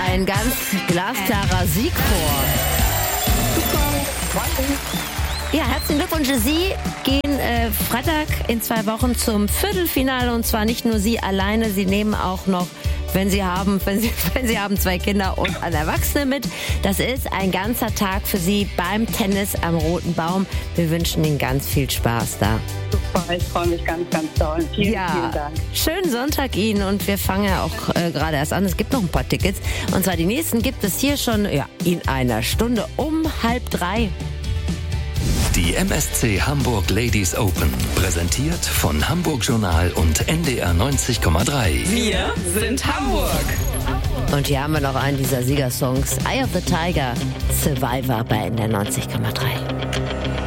ein ganz glasklarer Sieg vor. Ja, herzlichen Glückwunsch. Sie gehen Freitag in 2 Wochen zum Viertelfinale und zwar nicht nur Sie alleine. Sie nehmen auch noch, wenn Sie haben 2 Kinder und einen Erwachsenen mit. Das ist ein ganzer Tag für Sie beim Tennis am Roten Baum. Wir wünschen Ihnen ganz viel Spaß da. Super, ich freue mich ganz, ganz doll. Vielen Dank. Schönen Sonntag Ihnen und wir fangen ja auch gerade erst an. Es gibt noch ein paar Tickets und zwar die nächsten gibt es hier schon in einer Stunde um 2:30. Die MSC Hamburg Ladies Open, präsentiert von Hamburg Journal und NDR 90,3. Wir sind Hamburg. Und hier haben wir noch einen dieser Siegersongs, Eye of the Tiger, Survivor bei NDR 90,3.